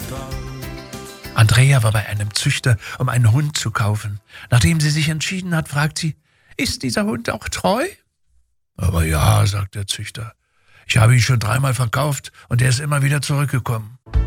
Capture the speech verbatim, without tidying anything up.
Andrea war bei einem Züchter, um einen Hund zu kaufen. Nachdem sie sich entschieden hat, fragt sie, ist dieser Hund auch treu? Aber ja, sagt der Züchter. Ich habe ihn schon dreimal verkauft und er ist immer wieder zurückgekommen.